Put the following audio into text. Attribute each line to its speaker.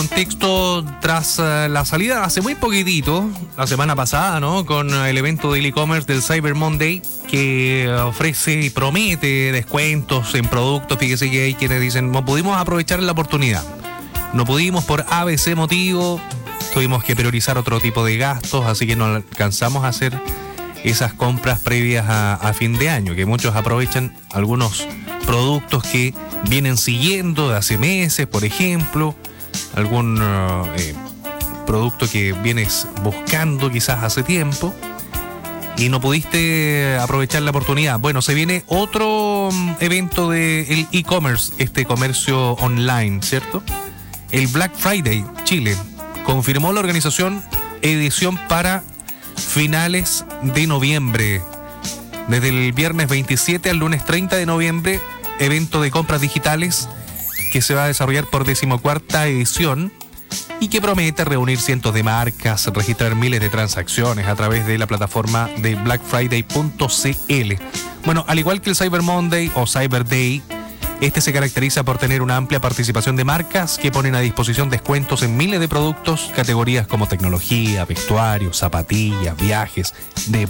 Speaker 1: Contexto tras la salida hace muy poquitito, la semana pasada, ¿no? Con el evento del e-commerce del Cyber Monday, que ofrece y promete descuentos en productos. Fíjese que hay quienes dicen, no pudimos aprovechar la oportunidad. No pudimos por ABC motivo, tuvimos que priorizar otro tipo de gastos, así que no alcanzamos a hacer esas compras previas a fin de año, que muchos aprovechan algunos productos que vienen siguiendo de hace meses, por ejemplo, algún producto que vienes buscando quizás hace tiempo y no pudiste aprovechar la oportunidad. Bueno, se viene otro evento del e-commerce, este comercio online, ¿cierto? El Black Friday Chile confirmó la organización edición para finales de noviembre. Desde el viernes 27 al lunes 30 de noviembre, evento de compras digitales que se va a desarrollar por 14ª edición y que promete reunir cientos de marcas, registrar miles de transacciones a través de la plataforma de blackfriday.cl. Bueno, al igual que el Cyber Monday o Cyber Day, este se caracteriza por tener una amplia participación de marcas que ponen a disposición descuentos en miles de productos, categorías como tecnología, vestuario, zapatillas, viajes,